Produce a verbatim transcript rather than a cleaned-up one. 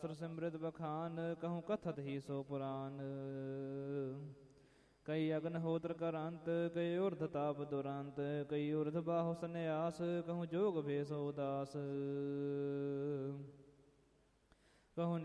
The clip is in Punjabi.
ਸੁਰ ਸਿਮਰਿਤ ਬਖਾਨ ਕਹੂੰ ਕਥਤ ਹੀ ਸੋ ਪੁਰਾਨ। ਕਈ ਅਗਨ ਹੋਤਰ ਕਰ ਅੰਤ ਕਈ ਉਰਧ ਤਾਪ ਦੁਰੰਤ ਕਈ ਉਰਧ ਬਾਹੁ ਸੰਨਿਆਸ ਕਹੂੰ ਜੋਗ ਭੇਸੋ ਉਦਾਸ। ਕਹੂੰ